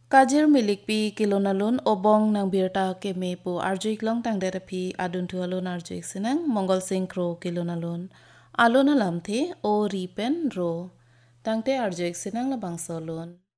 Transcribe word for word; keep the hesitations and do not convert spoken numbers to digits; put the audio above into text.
Kajir milik pi kilonalun obong nang birta keme pu arjuik long tang derapi adun tu alun arjuik sinang mongol singkro kilonalun. Alun alam the o ripen ro. Tang te arjuik sinang labang solun.